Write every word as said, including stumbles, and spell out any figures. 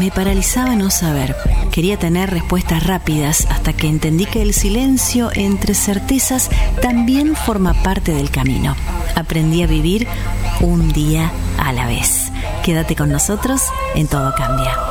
Me paralizaba no saber. Quería tener respuestas rápidas hasta que entendí que el silencio entre certezas también forma parte del camino. Aprendí a vivir un día a la vez. Quédate con nosotros en Todo Cambia.